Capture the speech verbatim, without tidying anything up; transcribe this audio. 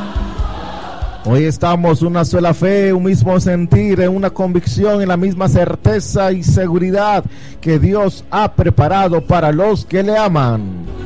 Hoy estamos una sola fe, un mismo sentir, en una convicción, en la misma certeza y seguridad que Dios ha preparado para los que le aman.